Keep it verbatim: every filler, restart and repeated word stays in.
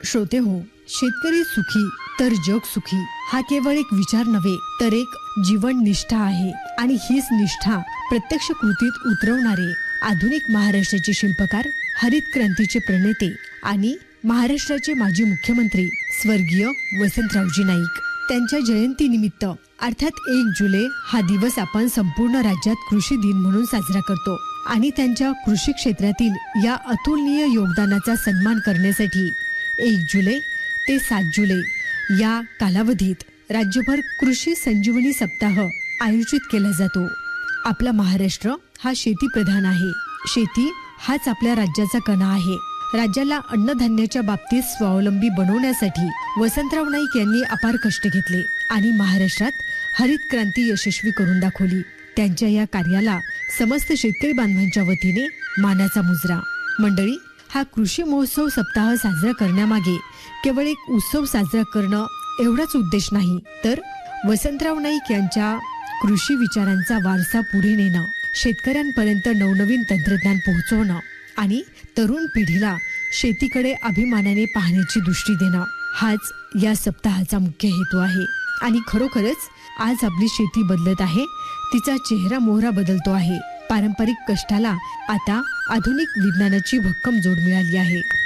श्रोते हो, शेतकरी सुखी तर जग सुखी हा केवळ एक विचार नव्हे तर एक जीवन निष्ठा आहे आणि हीच निष्ठा प्रत्यक्ष कृतीत उतरवणारे आधुनिक महाराष्ट्राचे शिल्पकार, हरित क्रांतीचे प्रणेते आणि महाराष्ट्राचे माजी मुख्यमंत्री स्वर्गीय वसंतरावजी नाईक. त्यांच्या जयंतीनिमित्त अर्थात एक जुलै हा दिवस आपण संपूर्ण राज्यात कृषी दिन म्हणून साजरा करतो आणि त्यांच्या कृषी क्षेत्रातील या अतुलनीय योगदानाचा सन्मान करण्यासाठी एक जुलै ते सात जुलै या कालावधीत राज्यभर कृषी संजीवनी सप्ताह आयोजित केला जातो. आपला महाराष्ट्र हा शेतीप्रधान आहे. शेती हाच आपल्या राज्याचा कणा आहे. राज्याला अन्नधान्याच्या बाबतीत स्वावलंबी बनवण्यासाठी वसंतराव नाईक यांनी अपार कष्ट घेतले आणि महाराष्ट्रात हरित क्रांती यशस्वी करून दाखवली. त्यांच्या या कार्याला समस्त शेतकरी बांधवांच्या वतीने मानाचा मुजरा. मंडळी, हा कृषी महोत्सव सप्ताह साजरा करण्यामागे केवळ एक उत्सव साजरा करणं एवढाच उद्देश नाही, तर वसंतराव नाईक यांच्या कृषी विचारांचा वारसा पुढे नेणं, शेतकऱ्यांपर्यंत नवनवीन तंत्रज्ञान पोहोचवणं आणि तरुण पिढीला शेतीकडे अभिमानाने पाहण्याची दृष्टी देणं हाच या सप्ताहाचा मुख्य हेतू आहे. आणि खरोखरच आज आपली शेती बदलत आहे, तिचा चेहरा मोहरा बदलतो आहे. पारंपरिक कष्टाला आता आधुनिक विज्ञानाची भक्कम जोड मिळाली आहे.